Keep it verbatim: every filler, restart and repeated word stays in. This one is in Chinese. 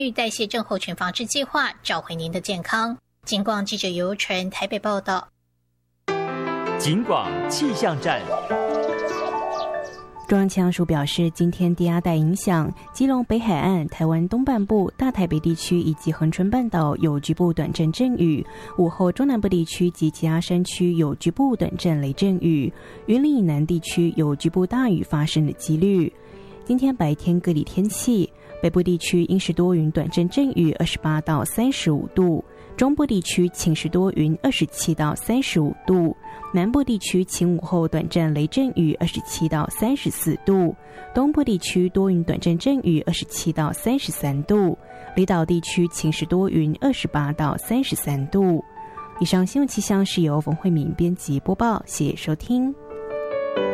代谢症候群防治计划，找回您的健康。警广记者尤纯台北报道。 警广气象站。 中央气象署表示，今天低压带影响基隆北海岸、台湾东半部、大台北地区以及恒春半岛有局部短暂阵雨，午后中南部地区及其他山区有局部短暂雷阵雨，云林以南地区有局部大雨发生的几率。今天白天各地天气，北部地区阴时多云短暂阵雨，二十八到三十五度；中部地区晴时多云，二十七到三十五度；南部地区晴午后短暂雷阵雨，二十七到三十四度；东部地区多云短暂阵雨，二十七到三十三度；离岛地区晴时多云，二十八到三十三度。以上新闻气象是由冯慧敏编辑播报，谢谢收听。